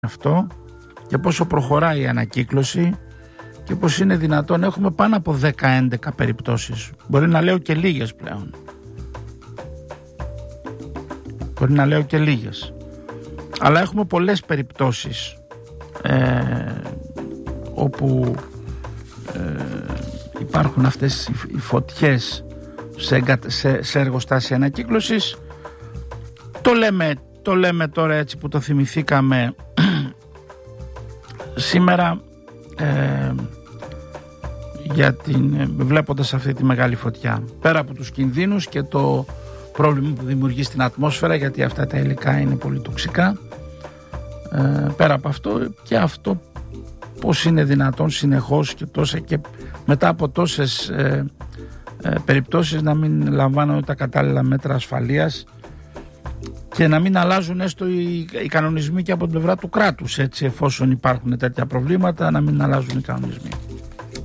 αυτό και πόσο προχωράει η ανακύκλωση και πως είναι δυνατόν. Έχουμε πάνω από 10-11 περιπτώσεις, μπορεί να λέω και λίγες πλέον, αλλά έχουμε πολλές περιπτώσεις όπου υπάρχουν αυτές οι φωτιές σε εργοστάσια ανακύκλωσης. Το λέμε τώρα έτσι που το θυμηθήκαμε σήμερα, βλέποντας αυτή τη μεγάλη φωτιά, πέρα από τους κινδύνους και το πρόβλημα που δημιουργεί στην ατμόσφαιρα, γιατί αυτά τα υλικά είναι πολύ τοξικά, πέρα από αυτό και αυτό πως είναι δυνατόν συνεχώς και μετά από τόσες περιπτώσεις να μην λαμβάνουν τα κατάλληλα μέτρα ασφαλείας και να μην αλλάζουν έστω οι κανονισμοί και από την πλευρά του κράτους, έτσι, εφόσον υπάρχουν τέτοια προβλήματα, να μην αλλάζουν οι κανονισμοί.